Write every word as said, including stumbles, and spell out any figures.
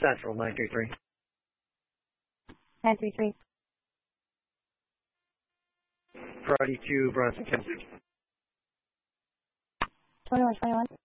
Central, nine three three. nine three three. Friday two, Bronson, Kansas. twenty-one twenty-one.